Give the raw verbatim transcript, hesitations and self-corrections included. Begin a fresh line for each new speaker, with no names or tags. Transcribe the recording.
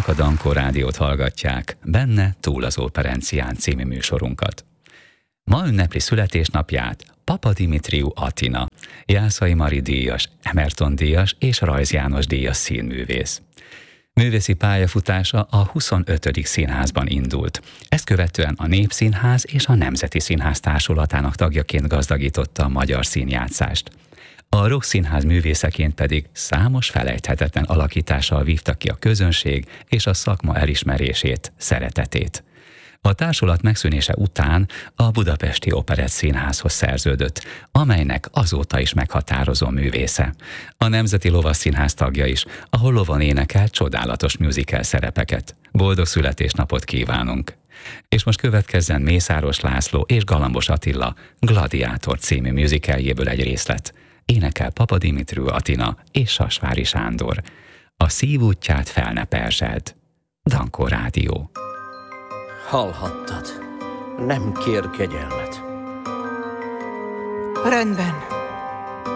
Önök a Dankó Rádiót hallgatják, benne Túl az Operencián című műsorunkat. Ma ünnepli születésnapját Papa Dimitriú Atina, Jászai Mari díjas, Emerton díjas és Rajz János díjas színművész. Művészi pályafutása a huszonötödik színházban indult. Ezt követően a Népszínház és a Nemzeti Színház társulatának tagjaként gazdagította a magyar színjátszást. A Rock Színház művészeként pedig számos felejthetetlen alakítással vívta ki a közönség és a szakma elismerését, szeretetét. A társulat megszűnése után a Budapesti Operett Színházhoz szerződött, amelynek azóta is meghatározó művésze. A Nemzeti Lovasszínház tagja is, ahol lovon énekel csodálatos musical szerepeket. Boldog születésnapot kívánunk! És most következzen Mészáros László és Galambos Attila Gladiátor című musicaljéből egy részlet. Énekel Papa Dimitriú Atina és Sasvári Sándor. A szív útját fel ne perzseld. Dankó Rádió.
Hallhattad, nem kér kegyelmet.
Rendben.